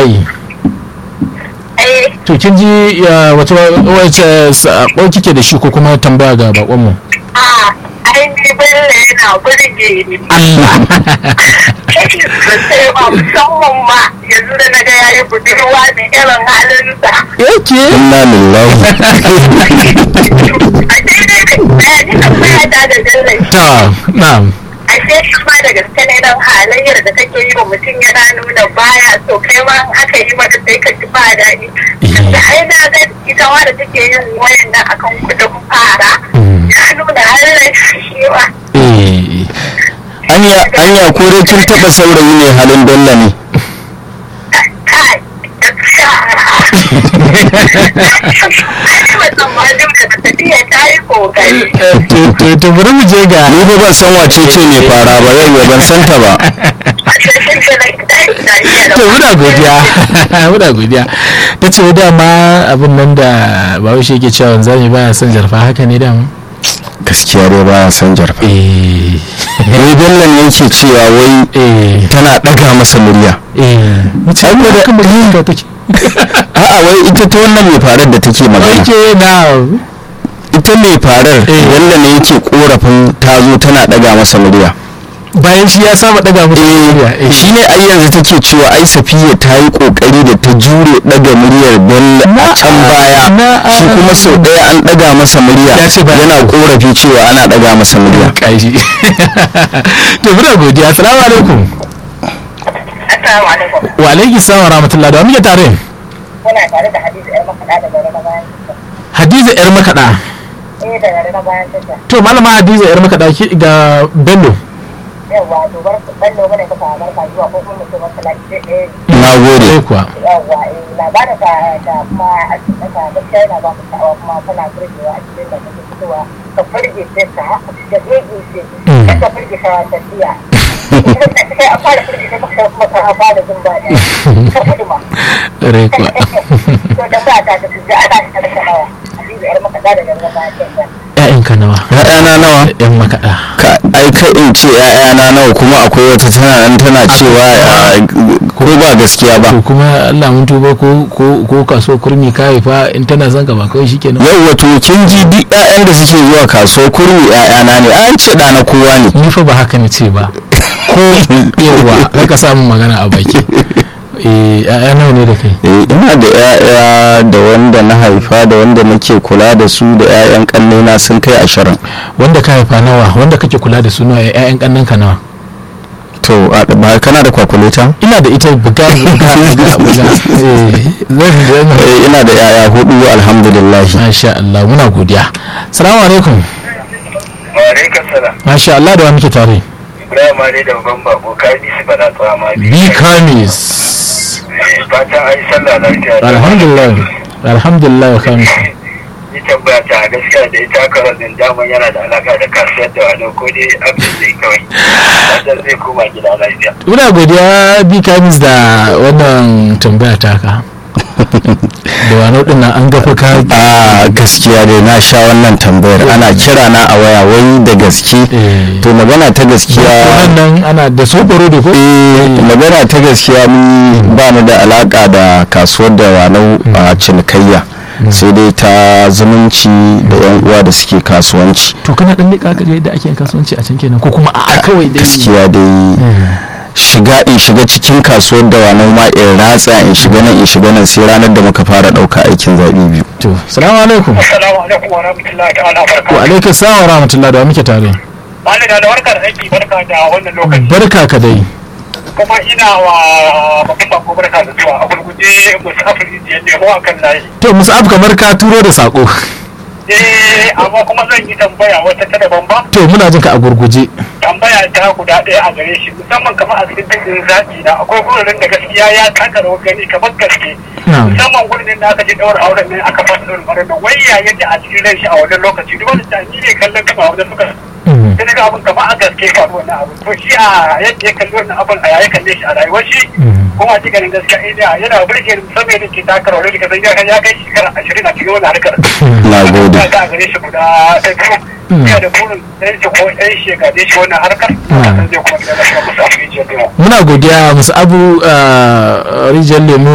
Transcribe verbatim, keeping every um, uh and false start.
layi. To kin ji wace wace sako kike da shi ko kuma tambaya ga bakon mu? A ai ni balle yana burge ni. Allah. Sai ba musamman ma yanzu da naga yayi budurwa da irin halinsa. Yake. Inna lillahi. A daidai da ni tambaya ta da jallai. Ta na'am. Ashe shi ma da gaske ne dan halayyar da kake yi wa mutum yana nuna baya so kai ma aka yi maka sai ka ji ba daɗi. Da ai na ga ita ma da take yin wayan nan akan kudin fara. Ya nuna halayyar shi ba. Eh. Anya anya ko dai kin taba saurayi ne halin Bello ne? Kai. To to bari mu je ga Ni ba ban san wace ce ne fara ba, yau ban san ta ba. to muna godiya muna godiya ta ce dama abin nan da bahaushe yake cewa zami baya son jarfa haka ne dama Gaskiya dai ba san jarfa. eh Wai Bello ne yake cewa wai eh tana daga masa murya. eh mace Ai, ko da da- kuma yin ka take A'a wai ita ta wannan mai farar da take magana. okay now Ita mai farar Eh. Bello ne yake korafin ta zo tana daga masa murya. bayan shi ya saba daga musu murya Eh, shi ne ai yanzu take cewa ai Safiya ta yi kokari da ta jure daga muryar Bello a can baya. Na'am. Shi kuma sau daya an daga masa murya. Ya ce ba- Yana korafi cewa ana daga masa murya. kashi to muna godiya assalamu alaikum Assalamu alaikum. wa alaikum salam wa rahmatullahi da wa muke tare Muna tare da Hadiza yar makaɗa da gari na bayan tasha. Hadiza yar makada Eh da gari na bayan tasha. to malama Hadiza yar makada ki- ga Bello Yawwa to bar ballo bane ka fara barka zuwa ko kuma mutum wata lafiya eh Na sai gode. kuwa yawwa eh labarin ka da kuma a cikin ka gaskiya yana ba mu sha'awa kuma kana burgewa a cikin da kake fitowa ka burge sai ka da burge sai ka burge ka tafiya. Sai a fara burge sai ka kuma ka fara jin daɗi. Ka gudu ma. rai kuwa To da ba ta ta da ana ta da nawa. Hadiza yar makaɗa da gari na bayan tasha. ƴaƴanka nawa ‘Ya'yana nawa? yan makada Ka ai kai in ce ‘ya'yana nawa kuma akwai wata tana nan tana cewa ah, ko ba gaskiya ba. to kuma Allah mun tuba ko ko ko kaso kurmi ka haifa in tana son ka ba kawai shikenan Yau wato kin ji duk ‘ya'yan da suke zuwa kasuwar kurmi ‘ya'yana ne, an ce ɗa na kowa ne. ni fa ba haka ne ce ba ko yawa ka samu magana a baki eh ƴaƴa nawa ne da kai Eh, ina da ‘ya'ya da wanda na haifa da wanda nake kula da su da ‘ya'yan ƙannena sun kai ashirin. wanda ka haifa nawa wanda kake kula da su nawa ƴaƴan kannan ka nawa To, a- ba kana da kwakuleta? ina da ita buga buga buga buga eh zan zan Eh, ina da ‘ya'ya hudu alhamdulillah. masha Allah muna godiya assalamu alaikum Wa'alaikar salam. masha Allah da wa muke tare Ibrahim ne da babban bako ka bi su bana tsawa ma bi. bi kamis Fatan an yi sallah lafiya. alhamdulillah alhamdulillah wa kamis Ni tambaya ta gaskiya da ita karar din daman yana da alaka da kasuwar da wani ko dai abin zai kawai. Wajen zai koma gida lafiya. muna godiya bi kamis da wannan tambaya taka da wani din nan an gafa ka A gaskiya dai na sha wannan tambayar ana kira na a waya wai da gaske. eh To magana ta gaskiya wannan ana da soboro da ko eh magana ta gaskiya ni ba ni da alaka da kasuwar da wanau a cinikayya sai dai ta zumunci da yan uwa da suke kasuwanci. to kana dan lika ka ga yadda ake yin kasuwanci a can kenan ko kuma a kawai dai Gaskiya dai shiga in shiga cikin kasuwar da wanau ma in ratsa in shiga nan in shiga nan sai ranar da muka fara ɗauka aikin zaɓi biyu. to assalamu alaikum Assalamu alaikum wa rahmatullahi ta'ala wa barka. alaikum assalam wa rahmatullahi da wa muke tare Malam da barka da aiki barka da wannan lokaci. barka ka dai Kuma ina wa babban bako barka da zuwa a gurguje musu afirki da nemo a kan layi. to musab kamar ka turo da sako Eh amma kuma zan yi tambaya wata ta daban ba. to muna jin ka a gurguje Tambaya ta guda ɗaya a gare shi musamman kamar a cikin tattalin zaki na akwai gurin da gaskiya ya taka rawar gani kamar gaske. na'am Musamman gurin da aka je ɗaura auren ne aka fasa ɗaurin auren nan wai ya yadda a cikin ran shi a wannan lokaci duk wani tani ne kallon kama wajen suka Mhm. sai daga abin kamar a gaske faru wannan abu to shi a yadda ya kalli wannan abin a yayi kalle shi a rayuwar shi Mhm. kuma a cikin gaskiya ina yana burge ni musamman yadda ke taka rawar da kasan ya ya kai shekara ashirin a cikin wannan harkar. Na gode. Ta a gare shi guda ta biyu yana da burin ɗan shi ko ɗan shi ya gaje shi wannan harkar. Kasan zai kuma gidan lafiya musu a fiye jiya. muna godiya musu abu rijiyar lemu